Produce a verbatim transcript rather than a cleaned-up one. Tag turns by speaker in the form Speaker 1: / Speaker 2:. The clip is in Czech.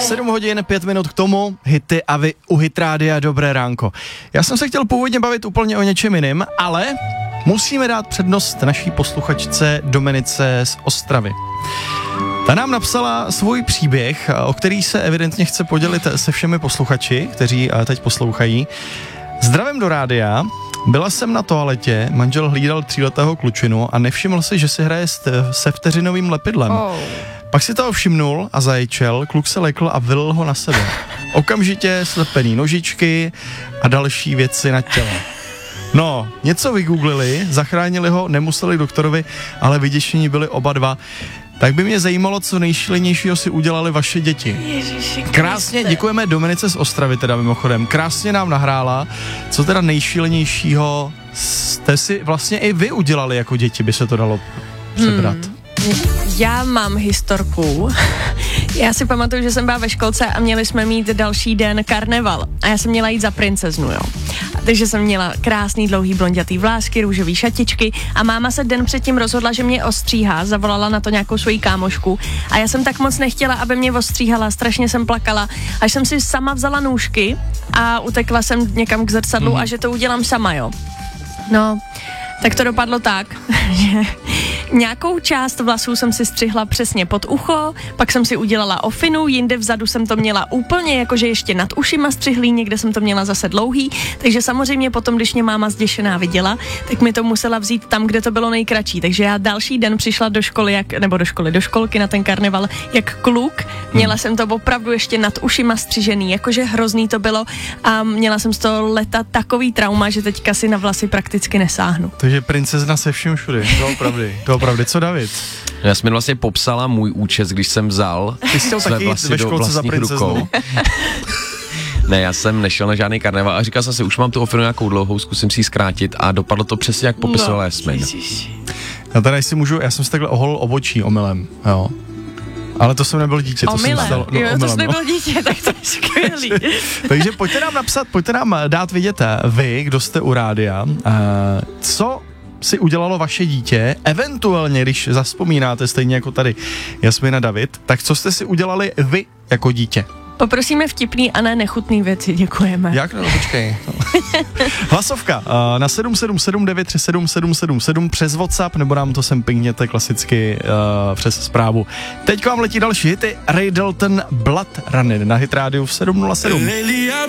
Speaker 1: sedm hodin, pět minut k tomu, hity a vy u Hit Rádia, dobré ránko. Já jsem se chtěl původně bavit úplně o něčem jiným, ale musíme dát přednost naší posluchačce Dominice z Ostravy. Ta nám napsala svůj příběh, o který se evidentně chce podělit se všemi posluchači, kteří teď poslouchají. Zdravím do rádia. Byla jsem na toaletě, manžel hlídal tříletého klučinu a nevšiml si, že si hraje se vteřinovým lepidlem. Oh. Pak si toho všimnul a zaječel, kluk se lekl a vylil ho na sebe. Okamžitě slepený nožičky a další věci na těle. No, něco vygooglili, zachránili ho, nemuseli k doktorovi, ale vyděšení byli oba dva. Tak by mě zajímalo, co nejšílenějšího si udělali vaše děti.
Speaker 2: Ježiši,
Speaker 1: krásně, děkujeme Dominice z Ostravy teda mimochodem, krásně nám nahrála, co teda nejšílenějšího jste si vlastně i vy udělali jako děti, by se to dalo přebrat. Hmm.
Speaker 2: Já mám historku. Já si pamatuju, že jsem byla ve školce a měli jsme mít další den karneval. A já jsem měla jít za princeznu, jo. Takže jsem měla krásný dlouhý blondětý vlásky, růžový šatičky a máma se den předtím rozhodla, že mě ostříhá, zavolala na to nějakou svoji kámošku a já jsem tak moc nechtěla, aby mě ostříhala, strašně jsem plakala, až jsem si sama vzala nůžky a utekla jsem někam k zrcadlu mm. a že to udělám sama, jo. No, tak to dopadlo tak, že nějakou část vlasů jsem si střihla přesně pod ucho, pak jsem si udělala ofinu, jinde vzadu jsem to měla úplně jakože ještě nad ušima střihlý, někde jsem to měla zase dlouhý, takže samozřejmě potom, když mě máma zděšená viděla, tak mi to musela vzít tam, kde to bylo nejkratší, takže já další den přišla do školy, jak, nebo do školy, do školky na ten karneval, jak kluk, měla jsem to opravdu ještě nad ušima střižený, jakože hrozný to bylo a měla jsem z toho leta takový trauma, že teďka si na vlasy prakticky nesáhnu.
Speaker 1: Takže princezna se vším všude, to opravdy, to opravdu. Co David?
Speaker 3: Já jsem mi vlastně popsala můj účes, když jsem vzal
Speaker 1: Ty jsi
Speaker 3: své vlasy
Speaker 1: ve
Speaker 3: do vlastních rukou. Ne, já jsem nešel na žádný karneval a říkal jsem si, už mám tu ofinu nějakou dlouhou, zkusím si ji zkrátit a dopadlo to přesně, jak popisovala no, Jasmin.
Speaker 1: Já tady si můžu, já jsem si takhle oholil obočí omylem, jo. Ale to jsem nebyl dítě, to
Speaker 2: omylem.
Speaker 1: jsem stalo, no,
Speaker 2: jo,
Speaker 1: omylem,
Speaker 2: to jsi nebyl
Speaker 1: no.
Speaker 2: dítě, tak to je skvělý.
Speaker 1: Takže pojďte nám napsat, pojďte nám dát vědět vy, kdo jste u rádia, uh, co si udělalo vaše dítě, eventuálně, když zavzpomínáte stejně jako tady Jasmina David, tak co jste si udělali vy jako dítě?
Speaker 2: Poprosíme vtipný a ne nechutný věci, děkujeme.
Speaker 1: Jak? No, počkej. Hlasovka uh, na sedm sedm sedm devět tři sedm sedm sedm sedm přes WhatsApp, nebo nám to sem pingněte klasicky uh, přes zprávu. Teď vám letí další hity, Ray Dalton, Blood Running na Hit Rádiu v sedm nula sedm.